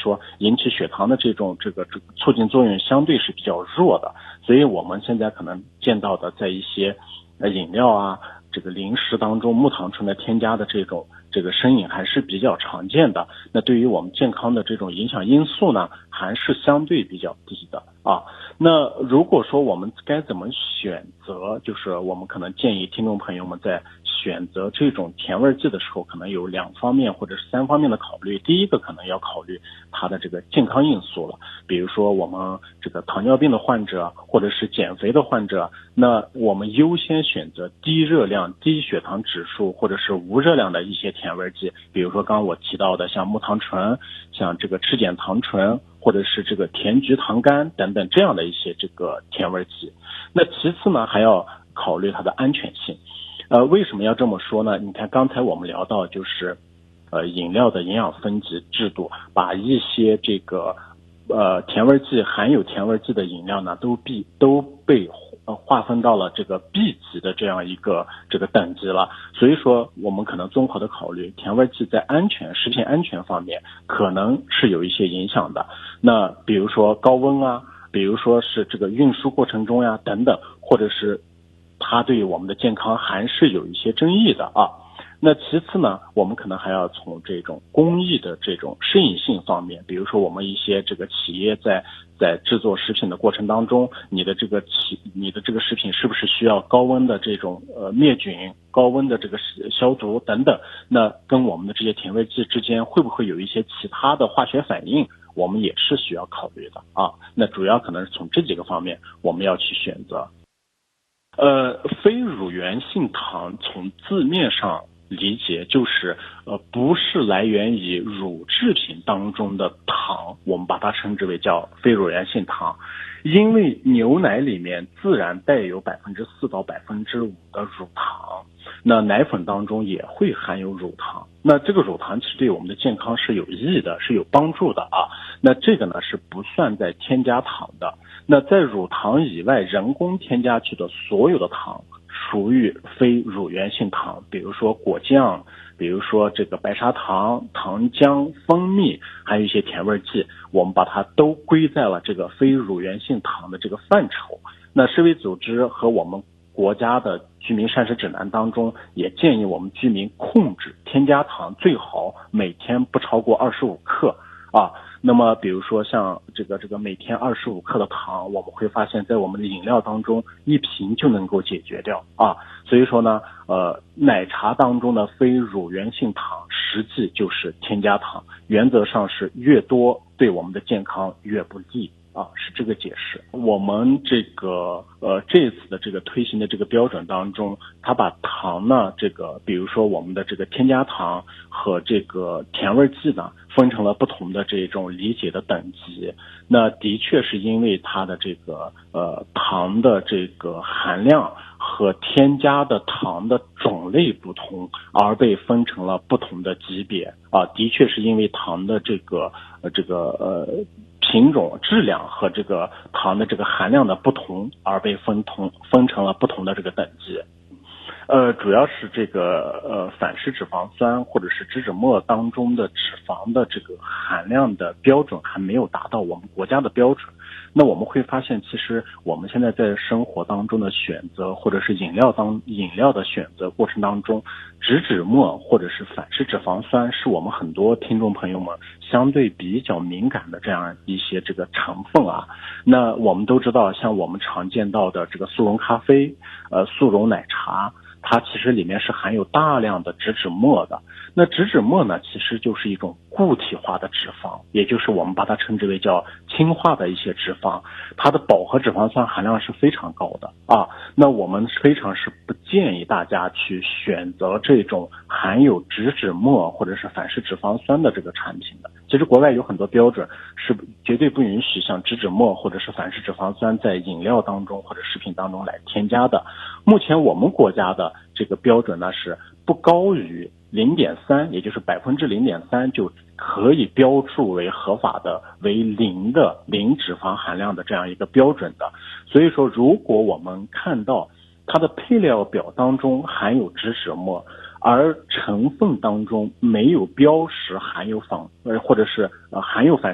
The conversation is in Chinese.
说引起血糖的这个促进作用相对是比较弱的，所以我们现在可能见到的在一些饮料啊这个零食当中木糖醇的添加的这个身影还是比较常见的。那对于我们健康的这种影响因素呢，还是相对比较低的啊。那如果说我们该怎么选择，就是我们可能建议听众朋友们在选择这种甜味剂的时候，可能有2方面或者是3方面的考虑。第一个可能要考虑它的这个健康因素了，比如说我们这个糖尿病的患者或者是减肥的患者，那我们优先选择低热量、低血糖指数或者是无热量的一些甜味剂，比如说刚刚我提到的像木糖醇、像这个赤碱糖醇或者是这个甜菊糖苷等等这样的一些这个甜味剂。那其次呢，还要考虑它的安全性。为什么要这么说呢？你看刚才我们聊到就是饮料的营养分级制度，把一些这个甜味剂含有甜味剂的饮料呢都被划分到了这个 B 级的这样一个这个等级了。所以说我们可能综合的考虑，甜味剂在食品安全方面可能是有一些影响的。那比如说高温啊，比如说是这个运输过程中呀等等，或者是它对我们的健康还是有一些争议的啊。那其次呢，我们可能还要从这种工艺的这种适应性方面，比如说我们一些这个企业在制作食品的过程当中，你的这个食品是不是需要高温的这种灭菌、高温的这个消毒等等，那跟我们的这些甜味剂之间会不会有一些其他的化学反应，我们也是需要考虑的啊。那主要可能是从这几个方面我们要去选择。非乳源性糖从字面上理解就是不是来源于乳制品当中的糖，我们把它称之为叫非乳源性糖。因为牛奶里面自然带有4%到5%的乳糖，那奶粉当中也会含有乳糖，那这个乳糖其实对我们的健康是有益的，是有帮助的啊。那这个呢是不算在添加糖的。那在乳糖以外人工添加去的所有的糖属于非乳源性糖，比如说果酱，比如说这个白砂糖、糖浆、蜂蜜，还有一些甜味剂，我们把它都归在了这个非乳源性糖的这个范畴。那世卫组织和我们国家的居民膳食指南当中也建议我们居民控制添加糖，最好每天不超过25克啊。那么比如说像这个每天25克的糖，我们会发现在我们的饮料当中1瓶就能够解决掉啊。所以说呢奶茶当中的非乳源性糖实际就是添加糖，原则上是越多对我们的健康越不利啊，是这个解释。我们这次的这个推行的这个标准当中，它把糖呢比如说我们的这个添加糖和这个甜味剂呢分成了不同的这种理解的等级。那的确是因为它的这个糖的这个含量和添加的糖的种类不同而被分成了不同的级别啊。的确是因为糖的这个品种、质量和这个糖的这个含量的不同而被分成了不同的这个等级。主要是这个反式脂肪酸或者是脂脂末当中的脂肪的这个含量的标准还没有达到我们国家的标准。那我们会发现，其实我们现在在生活当中的选择，或者是饮料的选择过程当中，脂脂末或者是反式脂肪酸是我们很多听众朋友们相对比较敏感的这样一些这个成分啊。那我们都知道，像我们常见到的这个速溶咖啡、速溶奶茶，它其实里面是含有大量的脂脂末的。那脂脂末呢，其实就是一种固体化的脂肪，也就是我们把它称之为叫氢化的一些脂肪，它的饱和脂肪酸含量是非常高的啊。那我们非常是不建议大家去选择这种含有脂脂末或者是反式脂肪酸的这个产品的。其实国外有很多标准是绝对不允许像脂脂末或者是反式脂肪酸在饮料当中或者食品当中来添加的。目前我们国家的这个标准呢是不高于0.3，也就是0.3%就可以标注为合法的为零脂肪含量的这样一个标准的。所以说如果我们看到它的配料表当中含有脂脂末，而成分当中没有标识含有或者是含有反